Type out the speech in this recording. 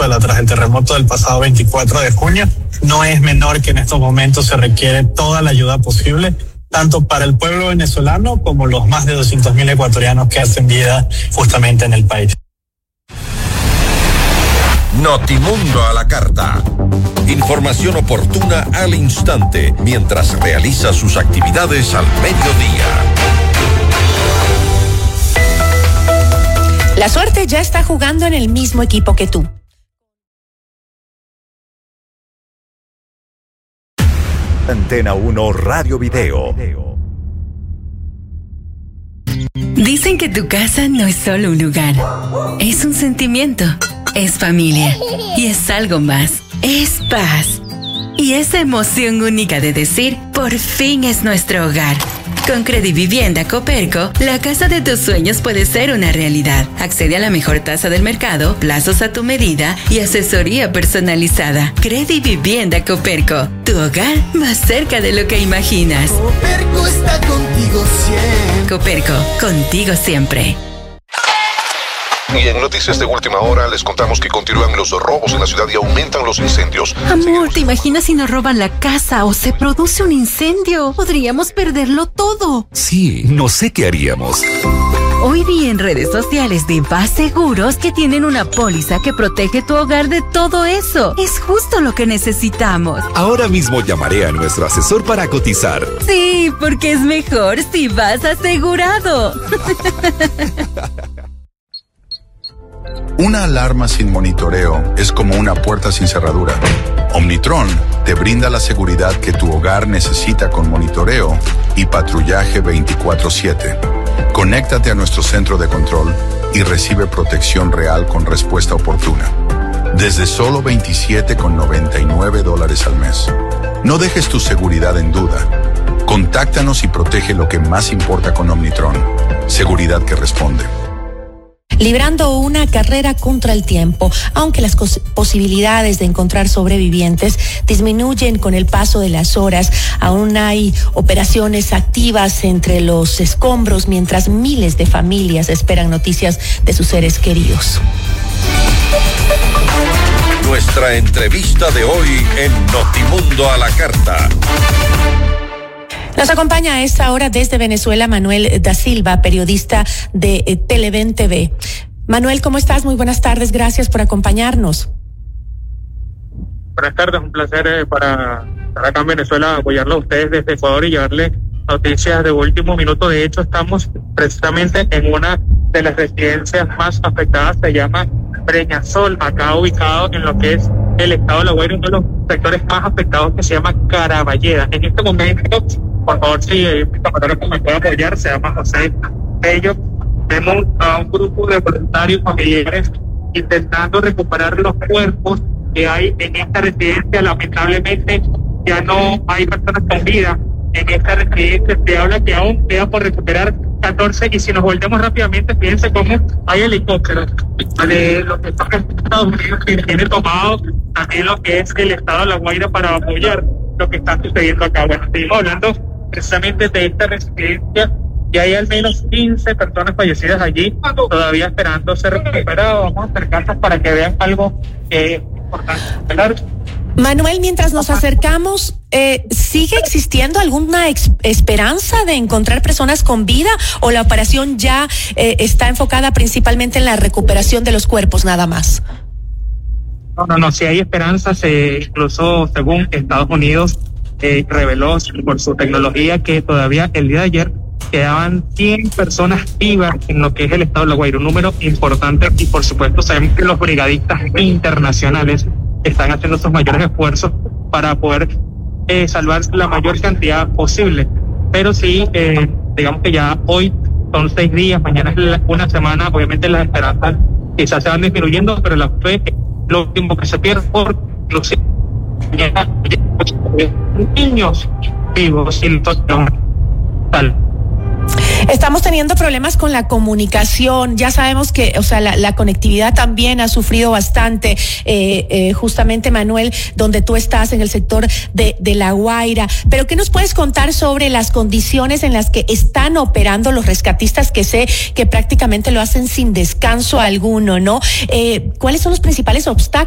Venezuela tras el terremoto del pasado 24 de junio no es menor, que en estos momentos se requiere toda la ayuda posible, tanto para el pueblo venezolano como los más de 200.000 ecuatorianos que hacen vida justamente en el país. Notimundo a la carta. Información oportuna al instante mientras realiza sus actividades al mediodía. La suerte ya está jugando en el mismo equipo que tú. Antena 1 Radio Video. Dicen que tu casa no es solo un lugar, es un sentimiento, es familia y es algo más, es paz. Y esa emoción única de decir, por fin es nuestro hogar. Con Credivivienda Coperco, la casa de tus sueños puede ser una realidad. Accede a la mejor tasa del mercado, plazos a tu medida y asesoría personalizada. Credivivienda Coperco, tu hogar más cerca de lo que imaginas. Coperco está contigo siempre. Coperco, contigo siempre. Y en noticias de última hora les contamos que continúan los robos en la ciudad y aumentan los incendios. Amor, ¿te imaginas si nos roban la casa o se produce un incendio? Podríamos perderlo todo. Sí, no sé qué haríamos. Hoy vi en redes sociales de VAS Seguros que tienen una póliza que protege tu hogar de todo eso. Es justo lo que necesitamos. Ahora mismo llamaré a nuestro asesor para cotizar. Sí, porque es mejor si vas asegurado. Una alarma sin monitoreo es como una puerta sin cerradura. Omnitron te brinda la seguridad que tu hogar necesita con monitoreo y patrullaje 24/7. Conéctate a nuestro centro de control y recibe protección real con respuesta oportuna. Desde solo $27,99 al mes. No dejes tu seguridad en duda. Contáctanos y protege lo que más importa con Omnitron. Seguridad que responde. Librando una carrera contra el tiempo, aunque las posibilidades de encontrar sobrevivientes disminuyen con el paso de las horas, aún hay operaciones activas entre los escombros mientras miles de familias esperan noticias de sus seres queridos. Nuestra entrevista de hoy en Notimundo a la carta. Nos acompaña a esta hora desde Venezuela Manuel da Silva, periodista de Televen TV. Manuel, ¿cómo estás? Muy buenas tardes, gracias por acompañarnos. Buenas tardes, un placer para estar acá en Venezuela, apoyarlo a ustedes desde Ecuador y llevarle noticias de último minuto. De hecho, estamos precisamente en una de las residencias más afectadas, se llama Breñasol, acá ubicado en lo que es el estado de La Guaira, uno de los sectores más afectados que se llama Caraballeda. En este momento, por favor, si mi compañero me puede apoyar, se llama José Bello. Vemos a un grupo de voluntarios familiares intentando recuperar los cuerpos que hay en esta residencia. Lamentablemente, ya no hay personas con vida en esta residencia. Se habla que aún queda por recuperar 14, y si nos volvemos rápidamente, fíjense cómo hay helicópteros de los que están en Estados Unidos que tiene tomado también lo que es el estado de La Guaira para apoyar lo que está sucediendo acá. Bueno, seguimos hablando precisamente de esta residencia y hay al menos 15 personas fallecidas allí, todavía esperando ser recuperados. Vamos a acercarnos para que vean algo importante. Manuel, mientras nos acercamos, ¿sigue existiendo alguna esperanza de encontrar personas con vida o la operación ya está enfocada principalmente en la recuperación de los cuerpos nada más? No, sí hay esperanzas. Incluso según Estados Unidos reveló por su tecnología que todavía el día de ayer quedaban 100 personas vivas en lo que es el estado de La Guaira, un número importante, y por supuesto sabemos que los brigadistas internacionales están haciendo sus mayores esfuerzos para poder salvar la mayor cantidad posible. Pero sí, digamos que ya hoy son 6 días, mañana es una semana, obviamente las esperanzas quizás se van disminuyendo, pero la fe es lo último que se pierde, por los niños vivos y tal. Estamos teniendo problemas con la comunicación. Ya sabemos que, la conectividad también ha sufrido bastante. Justamente, Manuel, donde tú estás en el sector de La Guaira. Pero ¿qué nos puedes contar sobre las condiciones en las que están operando los rescatistas, que sé que prácticamente lo hacen sin descanso alguno, ¿no? ¿Cuáles son los principales obstáculos